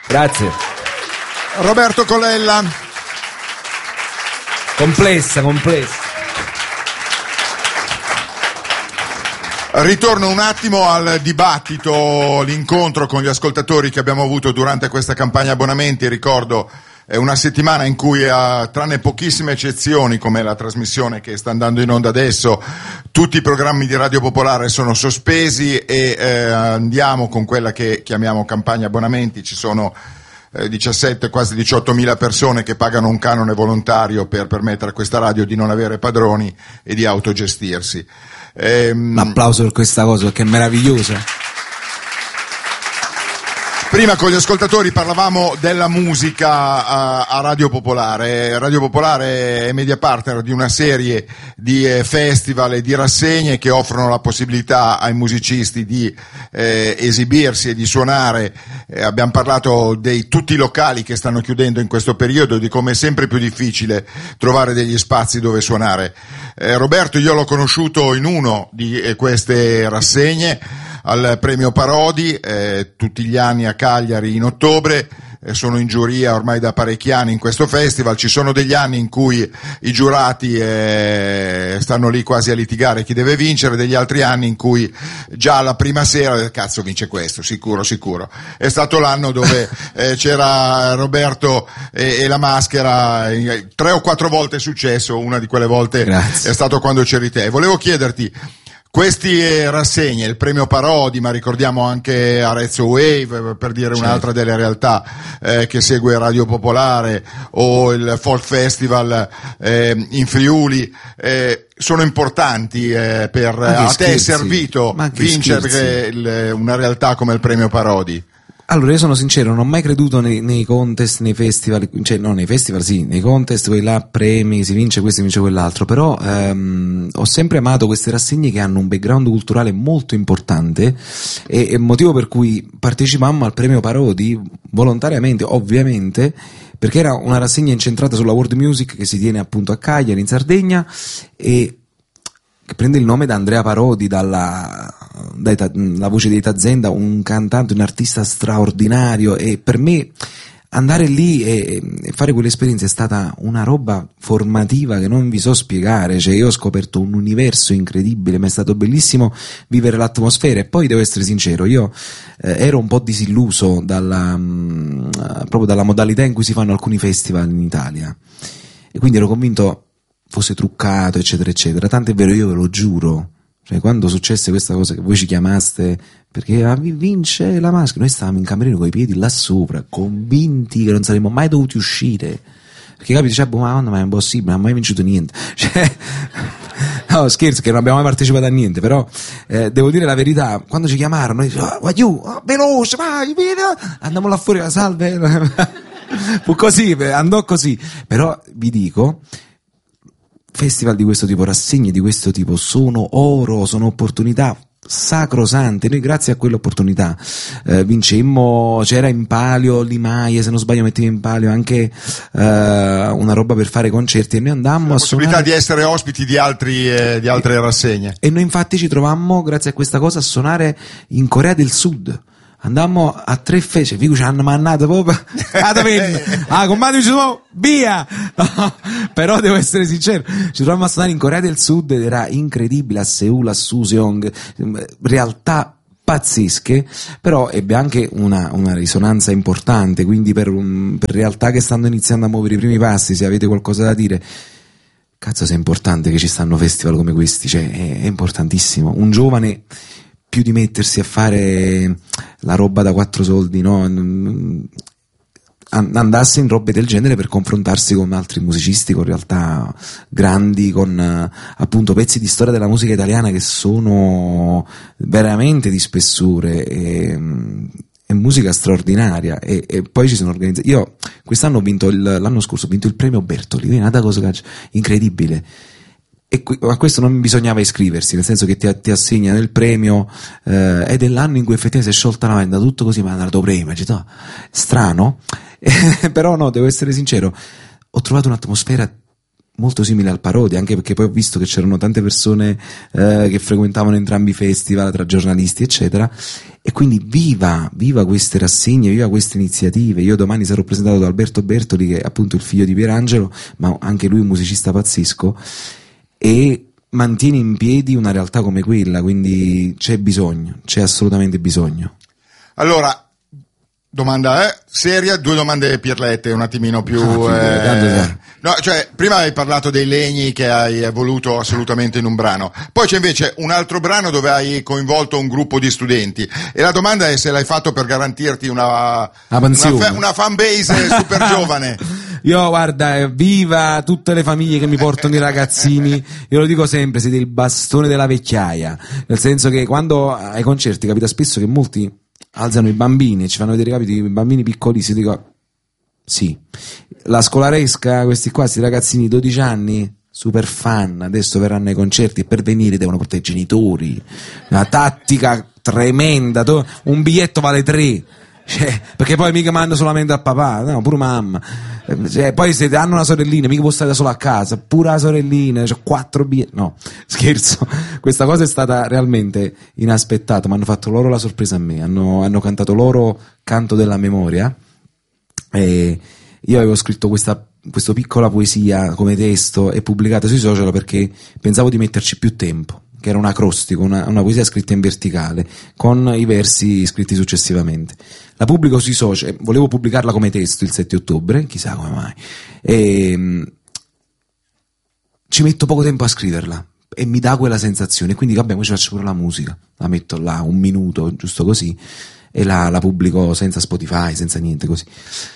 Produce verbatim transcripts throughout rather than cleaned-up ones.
Grazie. Roberto Colella. Complessa, complessa. Ritorno un attimo al dibattito, l'incontro con gli ascoltatori che abbiamo avuto durante questa campagna abbonamenti. Ricordo, è una settimana in cui, eh, tranne pochissime eccezioni, come la trasmissione che sta andando in onda adesso, tutti i programmi di Radio Popolare sono sospesi e eh, andiamo con quella che chiamiamo campagna abbonamenti. Ci sono eh, diciassette, quasi diciottomila persone che pagano un canone volontario per permettere a questa radio di non avere padroni e di autogestirsi. Un applauso per questa cosa, perché è meravigliosa. Prima con gli ascoltatori parlavamo della musica a, a Radio Popolare. Radio Popolare è media partner di una serie di eh, festival e di rassegne che offrono la possibilità ai musicisti di eh, esibirsi e di suonare. Eh, abbiamo parlato di tutti i locali che stanno chiudendo in questo periodo, di come è sempre più difficile trovare degli spazi dove suonare. Eh, Roberto, io l'ho conosciuto in uno di eh, queste rassegne, al premio Parodi, eh, tutti gli anni a Cagliari in ottobre. Eh, sono in giuria ormai da parecchi anni in questo festival. Ci sono degli anni in cui i giurati eh, stanno lì quasi a litigare chi deve vincere, degli altri anni in cui già la prima sera cazzo vince questo, sicuro sicuro. È stato l'anno dove eh, c'era Roberto e, e la maschera, eh, tre o quattro volte è successo, una di quelle volte Grazie. È stato quando c'eri te. Volevo chiederti, questi rassegne, il premio Parodi, ma ricordiamo anche Arezzo Wave, per dire certo. un'altra delle realtà eh, che segue Radio Popolare, o il Folk Festival eh, in Friuli, eh, sono importanti eh, per a te è servito vincere il, una realtà come il premio Parodi? Allora, io sono sincero, non ho mai creduto nei, nei contest, nei festival, cioè no, nei festival sì, nei contest, quelli là, premi, si vince questo, si vince quell'altro, però ehm, ho sempre amato queste rassegne che hanno un background culturale molto importante, e, e motivo per cui partecipammo al premio Parodi, volontariamente, ovviamente, perché era una rassegna incentrata sulla world music che si tiene appunto a Cagliari, in Sardegna, e che prende il nome da Andrea Parodi, dalla da Eta, la voce di Eta Zenda, un cantante, un artista straordinario, e per me andare lì e, e fare quell'esperienza è stata una roba formativa che non vi so spiegare. Cioè, io ho scoperto un universo incredibile, ma è stato bellissimo vivere l'atmosfera. E poi devo essere sincero, io eh, ero un po' disilluso dalla mh, proprio dalla modalità in cui si fanno alcuni festival in Italia, e quindi ero convinto fosse truccato, eccetera eccetera. Tanto è vero, io ve lo giuro, cioè quando successe questa cosa che voi ci chiamaste perché ah, vince la maschera, noi stavamo in camerino con i piedi là sopra, convinti che non saremmo mai dovuti uscire, perché capite, cioè, boh, ma è impossibile, non ha mai vinto niente, cioè, no scherzo, che non abbiamo mai partecipato a niente, però eh, devo dire la verità, quando ci chiamarono noi oh, vai giù, oh, veloce, vai, andiamo là fuori, la salve fu così, andò così. Però vi dico, festival di questo tipo, rassegne di questo tipo sono oro, sono opportunità sacrosante. Noi grazie a quell'opportunità eh, vincemmo, c'era in palio Limaie, se non sbaglio metteva in palio anche eh, una roba per fare concerti, e noi andammo la a possibilità suonare... di essere ospiti di altri eh, di altre rassegne, e noi infatti ci trovammo grazie a questa cosa a suonare in Corea del Sud. Andammo a tre fece, figo ci hanno mandato proprio ah, comando ci sono via no, però devo essere sincero, ci trovammo a suonare in Corea del Sud ed era incredibile, a Seul, a Suseong, realtà pazzesche, però ebbe anche una, una risonanza importante, quindi per, un, per realtà che stanno iniziando a muovere i primi passi, se avete qualcosa da dire, cazzo, se è importante che ci stanno festival come questi, cioè è, è importantissimo. Un giovane, più di mettersi a fare la roba da quattro soldi, no, andasse in robe del genere per confrontarsi con altri musicisti, con realtà grandi, con appunto pezzi di storia della musica italiana che sono veramente di spessore, e, e musica straordinaria. E, e poi ci sono organizzati, io quest'anno ho vinto il, l'anno scorso ho vinto il premio Bertoli, è una cosa incredibile. E a questo non bisognava iscriversi, nel senso che ti, ti assegnano il premio eh, ed è l'anno in cui effettivamente si è sciolta la venda, tutto così, ma è andato premio, cioè, strano, però no, devo essere sincero, ho trovato un'atmosfera molto simile al Parodia, anche perché poi ho visto che c'erano tante persone eh, che frequentavano entrambi i festival, tra giornalisti eccetera, e quindi viva, viva queste rassegne, viva queste iniziative. Io domani sarò presentato da Alberto Bertoli, che è appunto il figlio di Pierangelo, ma anche lui un musicista pazzesco, e mantiene in piedi una realtà come quella, quindi c'è bisogno, c'è assolutamente bisogno. Allora, domanda eh, seria, due domande pirlette, un attimino più... Ah, eh, no, cioè, prima hai parlato dei legni che hai voluto assolutamente in un brano, poi c'è invece un altro brano dove hai coinvolto un gruppo di studenti, e la domanda è se l'hai fatto per garantirti una, una, fa, una fan base super giovane. Io guarda, viva tutte le famiglie che mi portano i ragazzini, io lo dico sempre, siete il bastone della vecchiaia, nel senso che quando ai concerti capita spesso che molti alzano i bambini e ci fanno vedere, capito, i bambini piccolissimi, dico sì, la scolaresca, questi qua, questi ragazzini di dodici anni, super fan, adesso verranno ai concerti e per venire devono portare i genitori, una tattica tremenda, un biglietto vale tre, cioè, perché poi mica mando solamente a papà, no, pure mamma, cioè, poi se hanno una sorellina mica può stare da sola a casa, pure la sorellina, cioè quattro biglietti, no, scherzo, questa cosa è stata realmente inaspettata, ma hanno fatto loro la sorpresa a me, hanno, hanno cantato loro Canto della Memoria, e io avevo scritto questa, questa piccola poesia come testo e pubblicata sui social perché pensavo di metterci più tempo, che era un acrostico, una, una poesia scritta in verticale con i versi scritti successivamente. La pubblico sui social, volevo pubblicarla come testo il sette ottobre, chissà come mai, e mh, ci metto poco tempo a scriverla e mi dà quella sensazione, quindi vabbè, poi ci faccio pure la musica, la metto là un minuto giusto così e la, la pubblico senza Spotify, senza niente, così.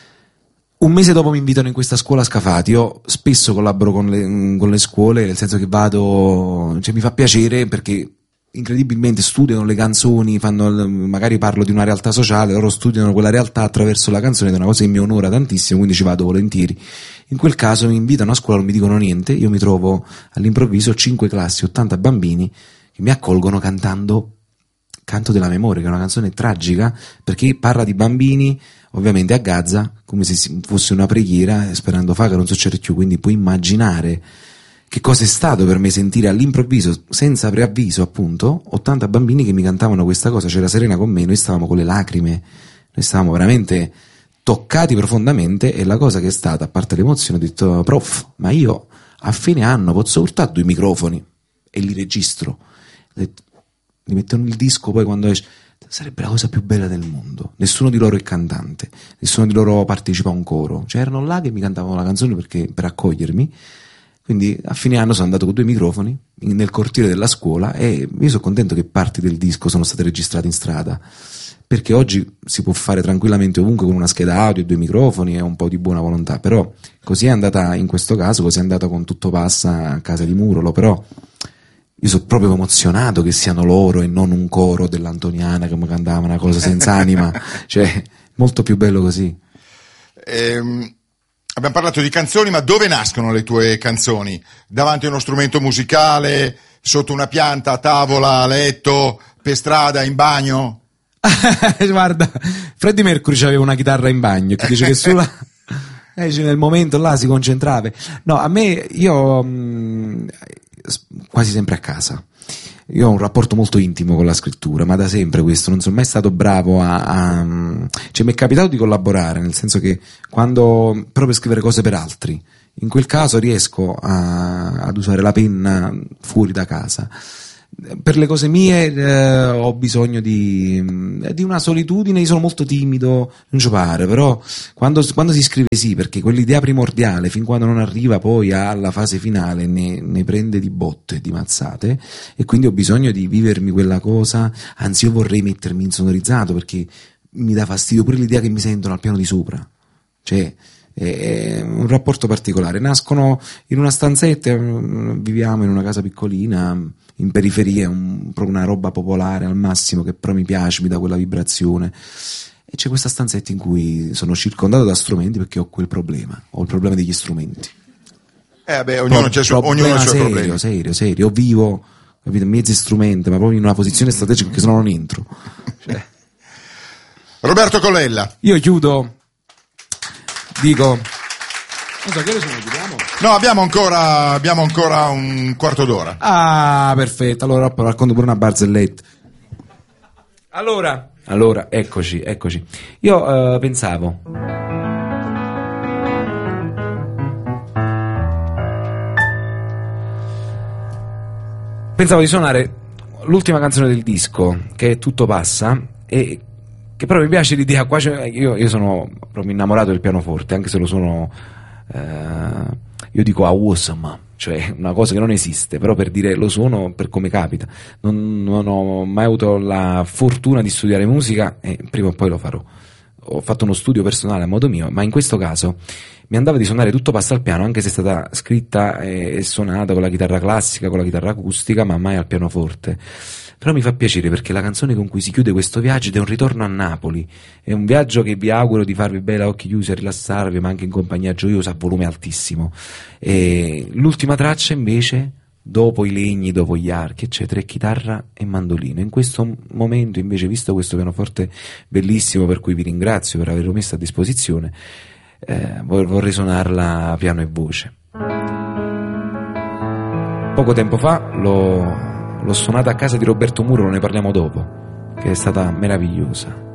Un mese dopo mi invitano in questa scuola Scafati. Io spesso collaboro con le, con le scuole, nel senso che vado, cioè mi fa piacere perché incredibilmente studiano le canzoni, fanno, magari parlo di una realtà sociale, loro studiano quella realtà attraverso la canzone, ed è una cosa che mi onora tantissimo, quindi ci vado volentieri. In quel caso mi invitano a scuola, non mi dicono niente, io mi trovo all'improvviso cinque classi, ottanta bambini che mi accolgono cantando Canto della Memoria, che è una canzone tragica perché parla di bambini ovviamente a Gaza, come se fosse una preghiera, sperando fa che non succeda più, quindi puoi immaginare che cosa è stato per me sentire all'improvviso, senza preavviso appunto, ottanta bambini che mi cantavano questa cosa. C'era Serena con me, noi stavamo con le lacrime, noi stavamo veramente toccati profondamente, e la cosa che è stata, a parte l'emozione, ho detto prof, ma io a fine anno posso portare due microfoni e li registro, li metto nel disco poi quando esce. Sarebbe la cosa più bella del mondo. Nessuno di loro è cantante, nessuno di loro partecipa a un coro, cioè erano là che mi cantavano la canzone perché, per accogliermi. Quindi a fine anno sono andato con due microfoni nel cortile della scuola, e io sono contento che parti del disco sono state registrate in strada, perché oggi si può fare tranquillamente ovunque con una scheda audio, due microfoni e un po' di buona volontà, però così è andata in questo caso, così è andata con Tutto Passa a casa di Murolo. Però io sono proprio emozionato che siano loro e non un coro dell'Antoniana che mi cantava una cosa senza anima, cioè molto più bello così. Ehm, abbiamo parlato di canzoni, ma dove nascono le tue canzoni? Davanti a uno strumento musicale, sotto una pianta, a tavola, a letto, per strada, in bagno? Guarda, Freddie Mercury aveva una chitarra in bagno, che dice che sulla eh, nel momento là si concentrava. No, a me, io mh, quasi sempre a casa. Io ho un rapporto molto intimo con la scrittura, ma da sempre questo, non sono mai stato bravo a, a... cioè mi è capitato di collaborare, nel senso che quando proprio per scrivere cose per altri, in quel caso riesco a, ad usare la penna fuori da casa. Per le cose mie eh, ho bisogno di, di una solitudine, io sono molto timido, non ci pare, però quando, quando si scrive sì, perché quell'idea primordiale fin quando non arriva poi alla fase finale ne, ne prende di botte, di mazzate, e quindi ho bisogno di vivermi quella cosa, anzi io vorrei mettermi insonorizzato perché mi dà fastidio pure l'idea che mi sentono al piano di sopra, cioè è un rapporto particolare. Nascono in una stanzetta, viviamo in una casa piccolina in periferia, un, proprio una roba popolare al massimo, che però mi piace, mi dà quella vibrazione, e c'è questa stanzetta in cui sono circondato da strumenti perché ho quel problema, ho il problema degli strumenti. Eh vabbè, ognuno Pro- c'è su, ognuno ha i suoi serio, problemi. serio, serio, io vivo, capito, mezzi strumenti, ma proprio in una posizione strategica perché sennò non entro. Cioè. Roberto Colella. Io chiudo, dico, non so, che ore sono, chiudiamo? No, abbiamo ancora, abbiamo ancora un quarto d'ora. Ah, perfetto, allora racconto pure una barzelletta. Allora, allora, eccoci, eccoci. Io uh, pensavo... Pensavo di suonare l'ultima canzone del disco, che è Tutto passa, e che però mi piace l'idea, qua c'è, io, io sono proprio innamorato del pianoforte, anche se lo sono, eh, io dico awesome, cioè una cosa che non esiste, però per dire lo suono per come capita. Non, non ho mai avuto la fortuna di studiare musica e prima o poi lo farò. Ho fatto uno studio personale a modo mio, ma in questo caso mi andava di suonare Tutto passa al piano, anche se è stata scritta e suonata con la chitarra classica, con la chitarra acustica, ma mai al pianoforte. Però mi fa piacere perché la canzone con cui si chiude questo viaggio ed è un ritorno a Napoli, è un viaggio che vi auguro di farvi bene a occhi chiusi, a rilassarvi, ma anche in compagnia gioiosa a volume altissimo. E l'ultima traccia invece, dopo i legni, dopo gli archi, eccetera, è chitarra e mandolino. In questo momento invece, visto questo pianoforte bellissimo, per cui vi ringrazio per averlo messo a disposizione, eh, vorrei suonarla piano e voce. Poco tempo fa l'ho, l'ho suonata a casa di Roberto Muro, ne parliamo dopo, che è stata meravigliosa.